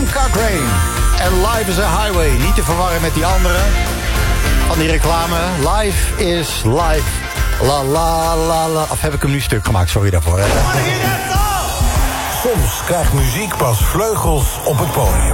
Cochrane. En Life is a Highway. Niet te verwarren met die andere van die reclame. Life is life. La la la la. Of heb ik hem nu stuk gemaakt? Sorry daarvoor. Soms krijgt muziek pas vleugels op het podium.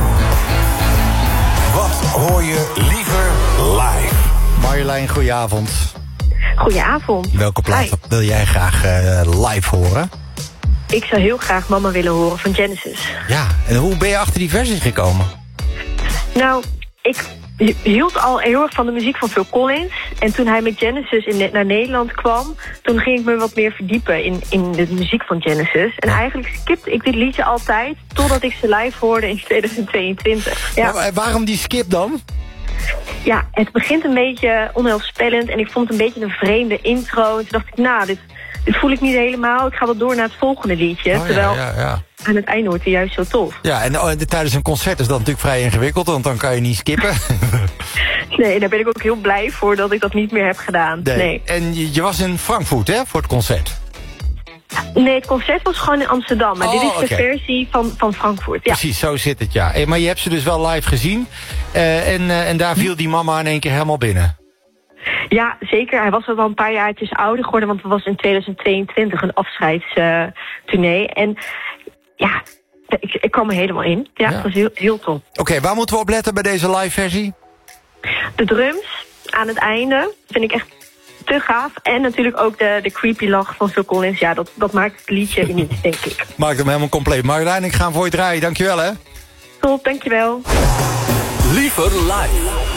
Wat hoor je liever live? Marjolein, goedenavond. Goedenavond. Welke plaat wil jij graag live horen? Ik zou heel graag Mama willen horen van Genesis. Ja, en hoe ben je achter die versie gekomen? Nou, ik hield al heel erg van de muziek van Phil Collins. En toen hij met Genesis naar Nederland kwam, toen ging ik me wat meer verdiepen in de muziek van Genesis. En eigenlijk skipte ik dit liedje altijd, totdat ik ze live hoorde in 2022. Ja. Maar waarom die skip dan? Ja, het begint een beetje onheilspellend en ik vond het een beetje een vreemde intro. En toen dacht ik, nou, dit voel ik niet helemaal. Ik ga wel door naar het volgende liedje. Terwijl aan het einde wordt hij juist zo tof. Ja, en tijdens een concert is dat natuurlijk vrij ingewikkeld, want dan kan je niet skippen. Nee, daar ben ik ook heel blij voor dat ik dat niet meer heb gedaan. Nee. En je was in Frankfurt, hè, voor het concert? Nee, het concert was gewoon in Amsterdam. Maar dit is de versie van Frankfurt. Ja. Precies, zo zit het, ja. Maar je hebt ze dus wel live gezien. En daar viel die mama in één keer helemaal binnen. Ja, zeker. Hij was al wel een paar jaartjes ouder geworden, want het was in 2022 een afscheidstournee. En ja, ik kwam er helemaal in. Ja, het was heel, heel top. Oké, waar moeten we op letten bij deze live versie? De drums aan het einde vind ik echt te gaaf. En natuurlijk ook de creepy lach van Phil Collins. Ja, dat maakt het liedje uniek, denk ik. Maakt hem helemaal compleet. Marjolein, ik ga hem voor je draaien. Dankjewel, hè. Top, dankjewel. Liever live.